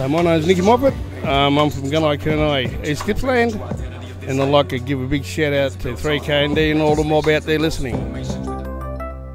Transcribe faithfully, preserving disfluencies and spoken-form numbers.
So my name's Nicky Moffat. Um, I'm from Gunai Kurnai, East Gippsland, and I'd like to give a big shout out to three K N D and all the mob out there listening.